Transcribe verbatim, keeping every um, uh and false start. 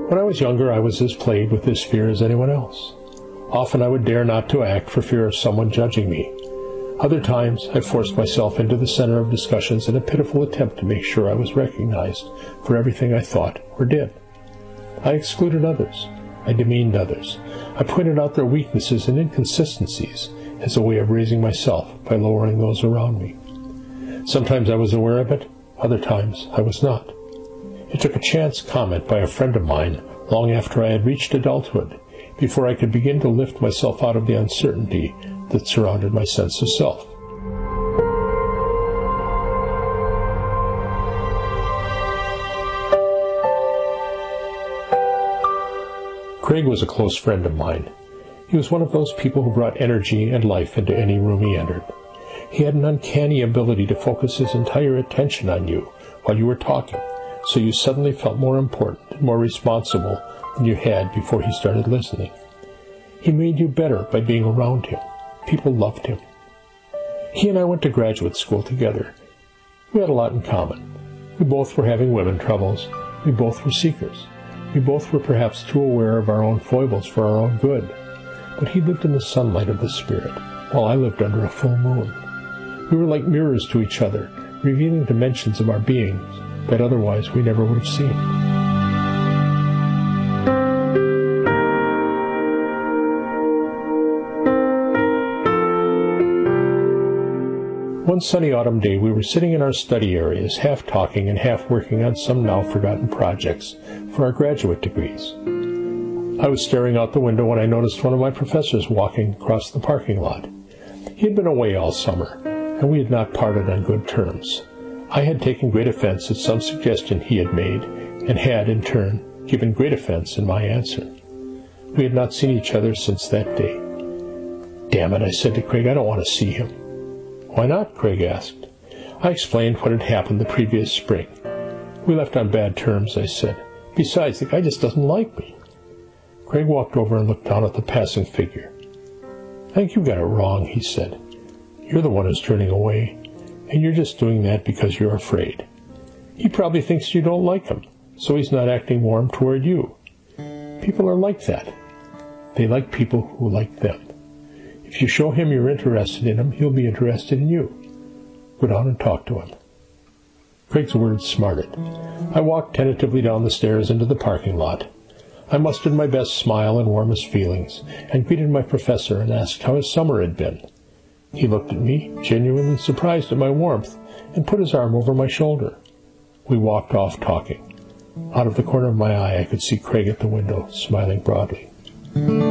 When I was younger, I was as plagued with this fear as anyone else. Often I would dare not to act for fear of someone judging me. Other times, I forced myself into the center of discussions in a pitiful attempt to make sure I was recognized for everything I thought or did. I excluded others. I demeaned others. I pointed out their weaknesses and inconsistencies as a way of raising myself by lowering those around me. Sometimes I was aware of it, other times I was not. It took a chance comment by a friend of mine long after I had reached adulthood before I could begin to lift myself out of the uncertainty that surrounded my sense of self. Craig was a close friend of mine. He was one of those people who brought energy and life into any room he entered. He had an uncanny ability to focus his entire attention on you while you were talking, so you suddenly felt more important and more responsible than you had before he started listening. He made you better by being around him. People loved him. He and I went to graduate school together. We had a lot in common. We both were having women troubles. We both were seekers. We both were perhaps too aware of our own foibles for our own good. But he lived in the sunlight of the Spirit, while I lived under a full moon. We were like mirrors to each other, revealing dimensions of our beings that otherwise we never would have seen. One sunny autumn day, we were sitting in our study areas, half talking and half working on some now-forgotten projects for our graduate degrees. I was staring out the window when I noticed one of my professors walking across the parking lot. He had been away all summer, and we had not parted on good terms. I had taken great offense at some suggestion he had made, and had, in turn, given great offense in my answer. We had not seen each other since that day. "Damn it," I said to Craig, "I don't want to see him." "Why not?" Craig asked. I explained what had happened the previous spring. "We left on bad terms," I said. "Besides, the guy just doesn't like me." Craig walked over and looked down at the passing figure. "I think you got it wrong," he said. "You're the one who's turning away, and you're just doing that because you're afraid. He probably thinks you don't like him, so he's not acting warm toward you. People are like that. They like people who like them. If you show him you're interested in him, he'll be interested in you. Go down and talk to him." Craig's words smarted. I walked tentatively down the stairs into the parking lot. I mustered my best smile and warmest feelings, and greeted my professor and asked how his summer had been. He looked at me, genuinely surprised at my warmth, and put his arm over my shoulder. We walked off talking. Out of the corner of my eye, I could see Craig at the window, smiling broadly.